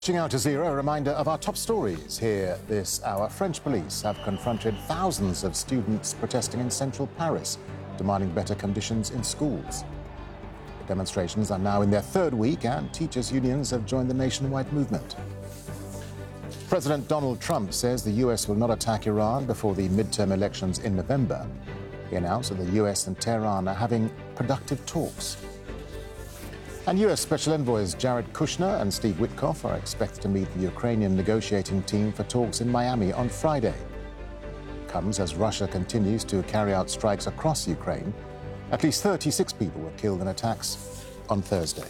Watching Al Jazeera, a reminder of our top stories here this hour. French police have confronted thousands of students protesting in central Paris, demanding better conditions in schools. The demonstrations are now in their third week, and teachers' unions have joined the nationwide movement. President Donald Trump says the US will not attack Iran before the midterm elections in November. He announced that the US and Tehran are having productive talks. And US Special Envoys Jared Kushner and Steve Witkoff are expected to meet the Ukrainian negotiating team for talks in Miami on Friday. It comes as Russia continues to carry out strikes across Ukraine. At least 36 people were killed in attacks on Thursday.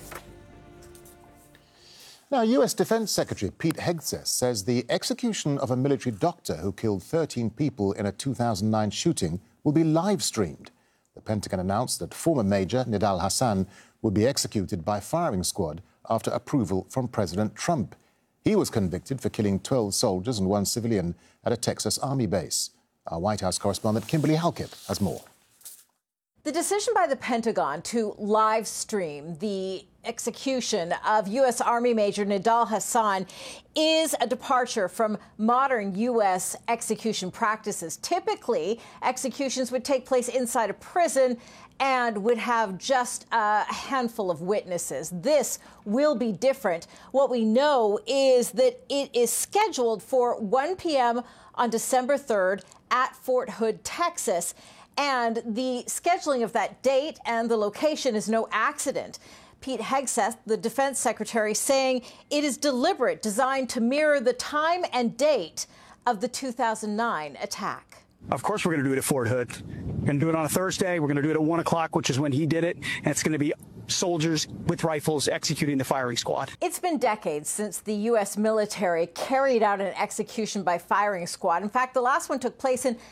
Now, US Defense Secretary Pete Hegseth says the execution of a military doctor who killed 13 people in a 2009 shooting will be live-streamed. The Pentagon announced that former Major Nidal Hasan would be executed by firing squad after approval from President Trump. He was convicted for killing 12 soldiers and 1 civilian at a Texas Army base. Our White House correspondent Kimberly Halkett has more. The decision by the Pentagon to live stream the execution of U.S. Army Major Nidal Hasan is a departure from modern U.S. execution practices. Typically, executions would take place inside a prison and would have just a handful of witnesses. This will be different. What we know is that it is scheduled for 1 p.m. on December 3rd at Fort Hood, Texas. And the scheduling of that date and the location is no accident. Pete Hegseth, the defense secretary, saying it is deliberate, designed to mirror the time and date of the 2009 attack. Of course, we're going to do it at Fort Hood. We're going to do it on a Thursday. We're going to do it at 1 o'clock, which is when he did it. And it's going to be soldiers with rifles executing the firing squad. It's been decades since the U.S. military carried out an execution by firing squad. In fact, the last one took place in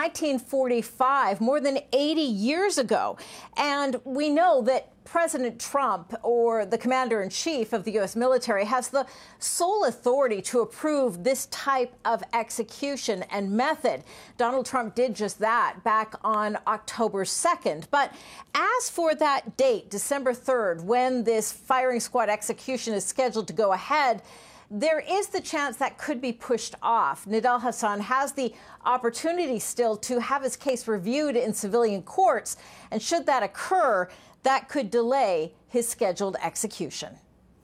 1945, more than 80 years ago. And we know that President Trump, or the commander-in-chief of the U.S. military, has the sole authority to approve this type of execution and method. Donald Trump did just that back on October 2nd. But as for that date, December 3rd, when this firing squad execution is scheduled to go ahead, there is the chance that could be pushed off. Nidal Hasan has the opportunity still to have his case reviewed in civilian courts, and should that occur, that could delay his scheduled execution.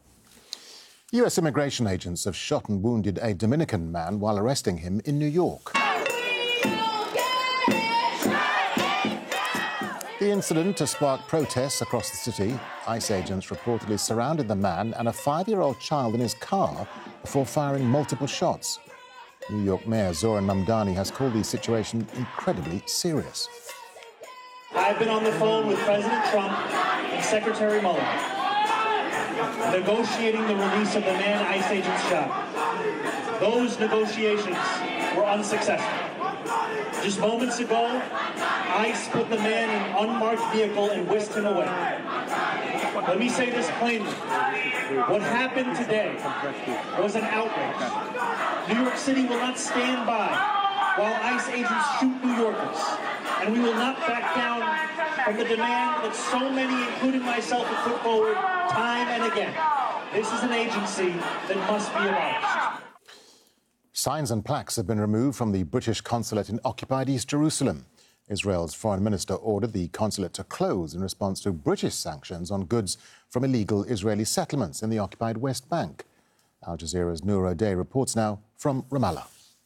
U.S. immigration agents have shot and wounded a Dominican man while arresting him in New York. The incident has sparked protests across the city. ICE agents reportedly surrounded the man and a 5-year-old child in his car before firing multiple shots. New York Mayor Zohran Mamdani has called the situation incredibly serious. I've been on the phone with President Trump and Secretary Mueller, negotiating the release of the man ICE agents shot. Those negotiations were unsuccessful. Just moments ago, ICE put the man in an unmarked vehicle and whisked him away. Let me say this plainly. What happened today was an outrage. New York City will not stand by while ICE agents shoot New Yorkers. And we will not back down from the demand that so many, including myself, have put forward time and again. This is an agency that must be abolished. Signs and plaques have been removed from the British consulate in occupied East Jerusalem. Israel's foreign minister ordered the consulate to close in response to British sanctions on goods from illegal Israeli settlements in the occupied West Bank. Al Jazeera's Noor O'Day reports now from Ramallah.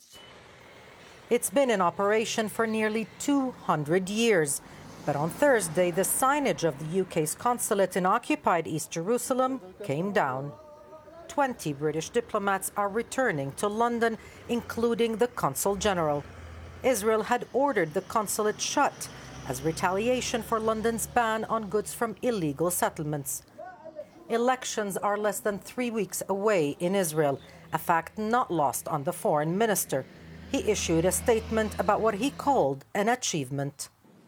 It's been in operation for nearly 200 years. But on Thursday, the signage of the UK's consulate in occupied East Jerusalem came down. 20 British diplomats are returning to London, including the Consul General. Israel had ordered the consulate shut as retaliation for London's ban on goods from illegal settlements. Elections are less than 3 weeks away in Israel, a fact not lost on the foreign minister. He issued a statement about what he called an achievement.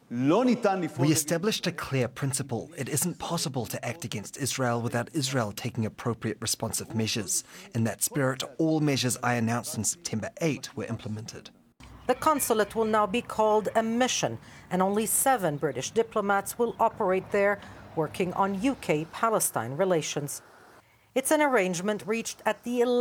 We established a clear principle. It isn't possible to act against Israel without Israel taking appropriate responsive measures. In that spirit, all measures I announced on September 8 were implemented. The consulate will now be called a mission, and only 7 British diplomats will operate there, working on UK-Palestine relations. It's an arrangement reached at the